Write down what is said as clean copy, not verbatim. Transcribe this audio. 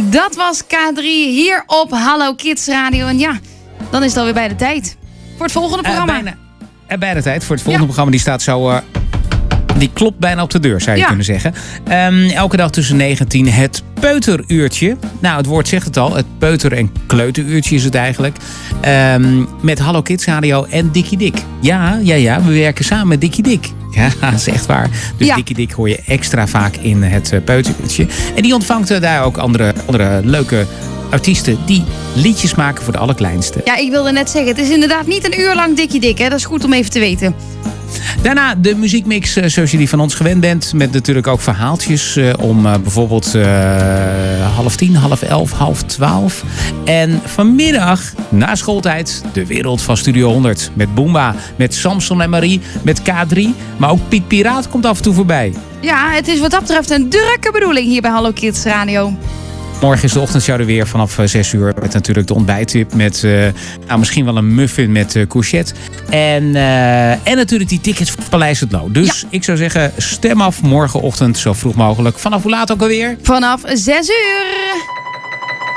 Dat was K3 hier op Hallo Kids Radio. En ja, dan is het alweer bij de tijd voor het volgende programma. Bijna tijd voor het volgende programma. Die staat zo... Die klopt bijna op de deur, zou je kunnen zeggen. Elke dag tussen 9 en 10 het peuteruurtje. Nou, het woord zegt het al. Het peuter- en kleuteruurtje is het eigenlijk. Met Hallo Kids Radio en Dikkie Dik. Ja, we werken samen met Dikkie Dik. Ja, dat is echt waar. Dus Dikkie Dik hoor je extra vaak in het peuteruurtje. En die ontvangt daar ook andere leuke artiesten die liedjes maken voor de allerkleinste. Ja, ik wilde net zeggen, het is inderdaad niet een uur lang Dikkie Dik. Hè? Dat is goed om even te weten. Daarna de muziekmix zoals je die van ons gewend bent. Met natuurlijk ook verhaaltjes om bijvoorbeeld 10:30, 11:30, 12:30. En vanmiddag, na schooltijd, de wereld van Studio 100. Met Boomba, met Samson en Marie, met K3. Maar ook Piet Piraat komt af en toe voorbij. Ja, het is wat dat betreft een drukke bedoeling hier bij Hallo Kids Radio. Morgen is de ochtendshow er weer vanaf 6 uur. Met natuurlijk de ontbijttip met misschien wel een muffin met courgette. En natuurlijk die tickets voor Paleis het Loo. Dus ik zou zeggen, stem af morgenochtend zo vroeg mogelijk. Vanaf hoe laat ook alweer? Vanaf 6 uur.